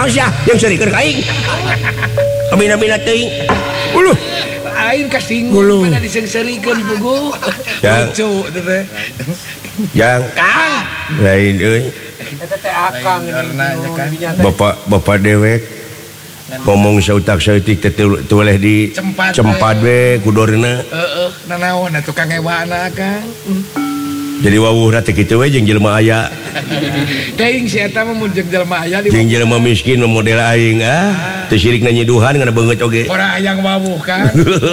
sia yang serikeun ka aing kabina-bina teuing uluh aing kasing mana disengserikeun pugu lucu teh yang Kang lain euy eta teh akang bapak dewek ngomong sautak-sautik teh toleh di cempat we kudorna nanaon atuh Kang ewana Kang jadi wawuhna teh kitu we jeung jelema aya teuing si eta mah mun jeung jelema aya di jeung jelema miskin model aing teu sirikna nyiduhan ngana beungeut oge ora hayang wawuh kan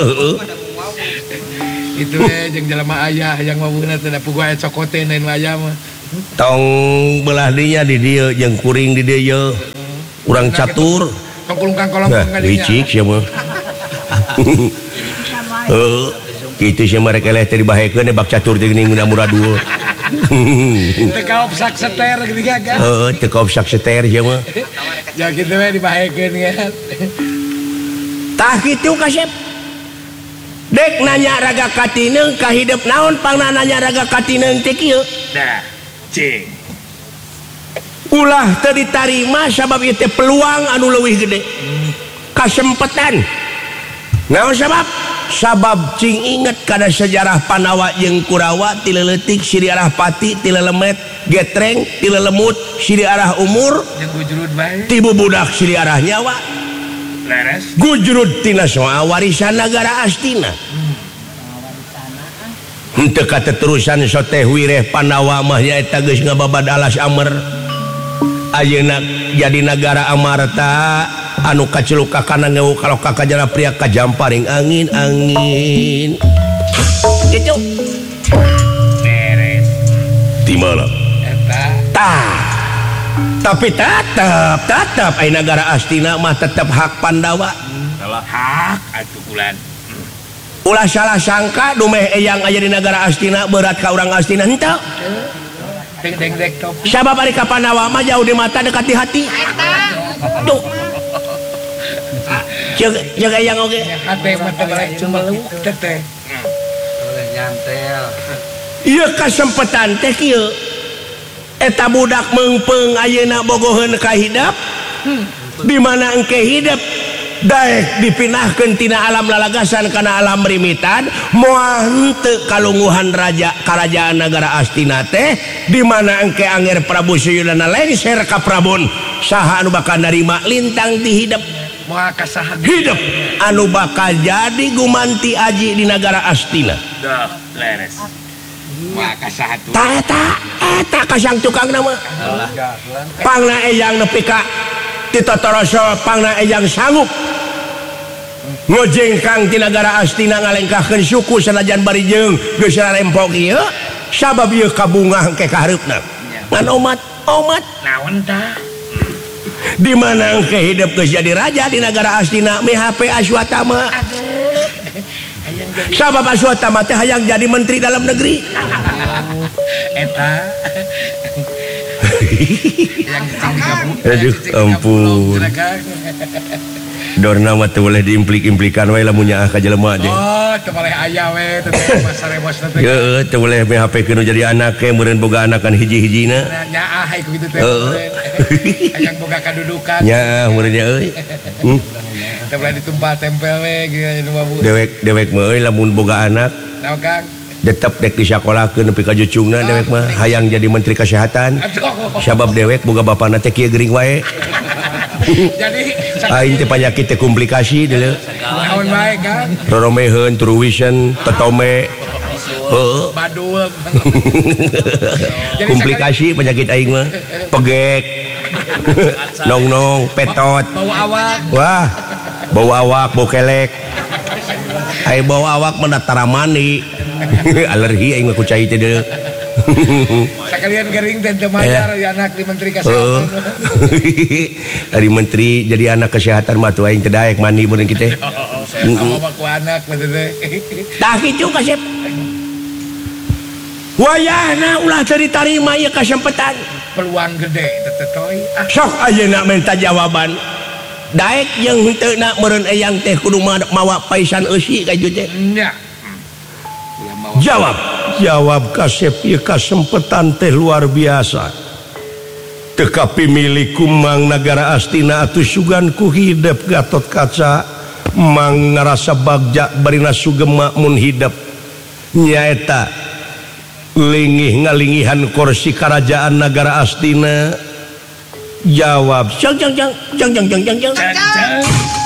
itu jeung jelema aya hayang wawuhna teh da pugu aya cokote nain aya mah tong belah dinya di dieu jeung kuring di dieu urang catur tong kulungkang kolong ngadinya licik sia mah kitu sia mah rek eleh teh dibahekeun bak catur teh geuning muradul teu kaop sak seter gitu kan teu kaop sak seter sia mah ya kitu we dibahekeun kan tah kitu kasep dek nanya raga katineung ka hidup naon pangna nanya raga katineung teh kieu dah cing ulah teu ditarima sabab ieu teh peluang anu leuwih gede kasempetan naon sabab cing inget kada sejarah Panawa jeung Kurawa ti leuletik siri arah pati ti lelemet getreng ti lelemut siri arah umur jeung gujrud bae ti bubudak siri arah nyawa leres gujrud tina soal warisan negara Astina henteu kateterusan soteh wireh Pandawa mah nyaeta geus ngababad alas amer ayeuna jadi negara amarta anu kaceluka kana ngeu kalau kakajana pria kajamparing angin gitu beres di mana eta tapi tetap ai negara Astina mah tetap hak Pandawa hak atuh bulan ulah salah sangka dumeh eyang aya di negara Astina berat ka urang Astina henteu deng top sabab ari ka Pandawa mah jauh di mata dekat di hati tuh jaga yang oge hate mah teh rek cumeluk teh boleh nyantel ieu kasempetan teh kieu eta budak meungpeung ayeuna bogoheun ka hidup di mana engke hidup daek dipinahkeun tina alam lalagasan kana alam rimitan moal henteu kalungguhan raja karajaan negara Astina teh di mana engke anger Prabu Suyudana lengser ka Prabon saha anu bakal narima lintang ti hidup moal kasaha hidup anu bakal jadi gumanti aji di negara Astina dah leres moal kasaha tuh eta kasang tukang nama pangna eyang nepi ka ti Totoroso pangna eyang sanggup ngojengkang ti negara Astina ngalengkahkeun suku sanajan bari jeung geus rarempok ieu sabab ieu kabungah engke ka hareupna ngan omat naon tah di mana engke hidup geus jadi raja di negara Astina MHP Aswatama sabab Aswatama teh hayang jadi menteri dalam negeri eta yang aduh ampun dorna mah teu boleh diimplik-implikan wae lamun nyaah ka jelema aja teu boleh aya we teu masaremos teh heuh teu boleh MHP keun jadi anak ke meureun boga anakan hiji-hijina nyaah kitu teh hayang boga kadudukan nyaah meureun euy teu boleh ditumpah tempel we gitu babu dewek mah euy lamun boga anak naon Kang tetep dek disakolahkeun nepi ka jucungna dewek mah hayang jadi menteri kesehatan sabab dewek boga bapana teh kieu geuring wae jadi aing teh panyakit teh komplikasi deuleu naon bae Kang roromeheun turuwisen tetome badul komplikasi penyakit aing mah pegek nong petot bau awak wah bau awak bau kelek ai bau awak mah taramani alergi aing mah ku cai teh deuleu sakalian gering teh mayar anak di menteri kesehatan dari menteri jadi anak kesehatan mah tuh aing teh daek mandi meureun kitu sama ku anak teh tah kitu kasep wayahna ulah teu ditarima ieu kasempetan peluang gede teh toy sok ayeuna minta jawaban daek jeung henteu meureun eyang teh kudu mawa paisan eusi ka ieu teh nya jawab kasep ieu kasempetan teh luar biasa tekapi milikku Mang negara Astina atuh suganku hidup Gatot Kaca Mang ngerasa bagja barina sugema mun hidup nyaeta lingih ngalingihan kursi kerajaan negara Astina jawab jang